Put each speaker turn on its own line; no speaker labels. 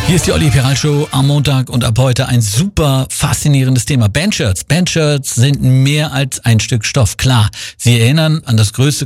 Hier ist die Olli Peral Show am Montag und ab heute ein super faszinierendes Thema. Bandshirts. Bandshirts sind mehr als ein Stück Stoff. Klar, sie erinnern an das größte